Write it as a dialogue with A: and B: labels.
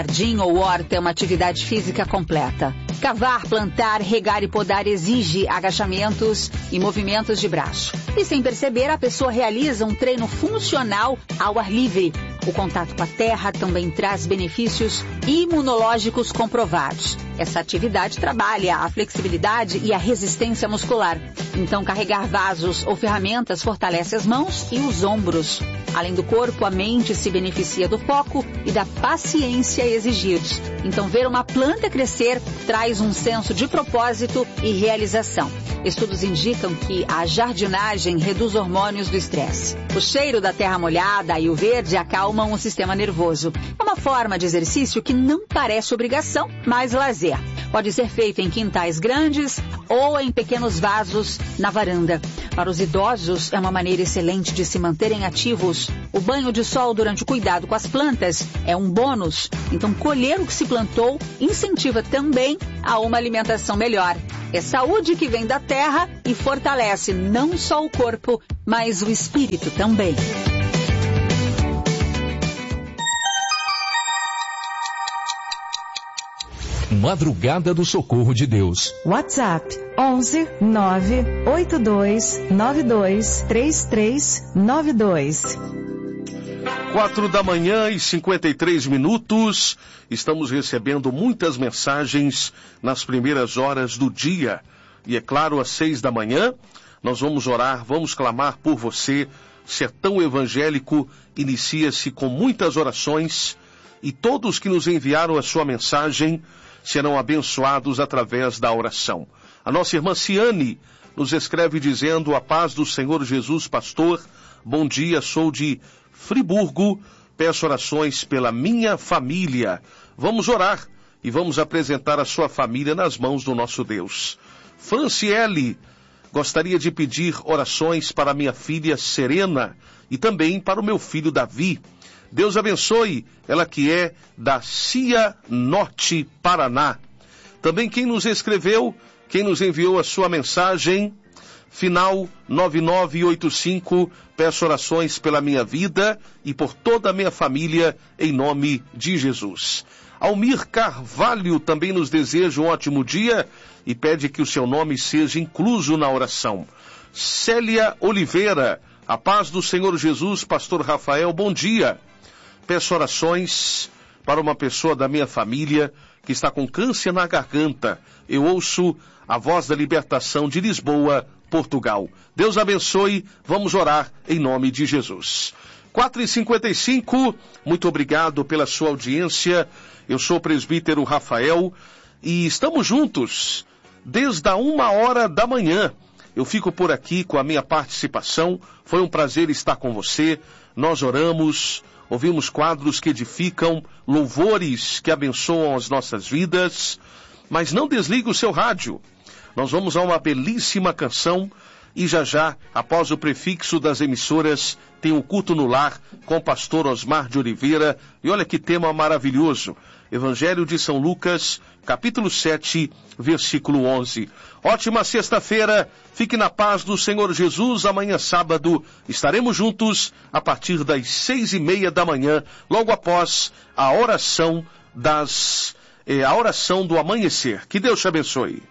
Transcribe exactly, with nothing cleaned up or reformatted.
A: Jardim ou horta é uma atividade física completa. Cavar, plantar, regar e podar exige agachamentos e movimentos de braço. E sem perceber, a pessoa realiza um treino funcional ao ar livre. O contato com a terra também traz benefícios imunológicos comprovados. Essa atividade trabalha a flexibilidade e a resistência muscular. Então, carregar vasos ou ferramentas fortalece as mãos e os ombros. Além do corpo, a mente se beneficia do foco e da paciência exigidos. Então, ver uma planta crescer traz um senso de propósito e realização. Estudos indicam que a jardinagem reduz hormônios do estresse. O cheiro da terra molhada e o verde acalmam o sistema nervoso. É uma forma de exercício que não parece obrigação, mas lazer. Pode ser feito em quintais grandes ou em pequenos vasos na varanda. Para os idosos, é uma maneira excelente de se manterem ativos. O banho de sol durante o cuidado com as plantas é um bônus. Então, colher o que se plantou incentiva também a uma alimentação melhor. É saúde que vem da terra e fortalece não só o corpo, mas o espírito também.
B: Madrugada do Socorro de Deus.
C: WhatsApp onze nove oito dois nove dois três três nove dois.
D: Quatro da manhã e cinquenta e três minutos. Estamos recebendo muitas mensagens nas primeiras horas do dia. E é claro, às seis da manhã, nós vamos orar, vamos clamar por você. Sertão Evangélico inicia-se com muitas orações e todos que nos enviaram a sua mensagem serão abençoados através da oração. A nossa irmã Ciane nos escreve dizendo: a paz do Senhor Jesus, pastor, bom dia, sou de Friburgo, peço orações pela minha família. Vamos orar e vamos apresentar a sua família nas mãos do nosso Deus. Franciele, gostaria de pedir orações para minha filha Serena e também para o meu filho Davi. Deus abençoe, ela que é da Cianorte, Paraná. Também quem nos escreveu, quem nos enviou a sua mensagem, final nove nove oito cinco, peço orações pela minha vida e por toda a minha família, em nome de Jesus. Almir Carvalho também nos deseja um ótimo dia e pede que o seu nome seja incluso na oração. Célia Oliveira, a paz do Senhor Jesus, pastor Rafael, bom dia. Peço orações para uma pessoa da minha família que está com câncer na garganta. Eu ouço a voz da libertação de Lisboa, Portugal. Deus abençoe, vamos orar em nome de Jesus. quatro e cinquenta e cinco, muito obrigado pela sua audiência. Eu sou o presbítero Rafael e estamos juntos desde a uma hora da manhã. Eu fico por aqui com a minha participação. Foi um prazer estar com você. Nós oramos, ouvimos quadros que edificam, louvores que abençoam as nossas vidas. Mas não desligue o seu rádio. Nós vamos a uma belíssima canção e já já, após o prefixo das emissoras, tem o culto no lar com o pastor Osmar de Oliveira. E olha que tema maravilhoso. Evangelho de São Lucas, capítulo sete, versículo onze. Ótima sexta-feira, fique na paz do Senhor Jesus. Amanhã, sábado, estaremos juntos a partir das seis e meia da manhã, logo após a oração das, eh, a oração do amanhecer. Que Deus te abençoe.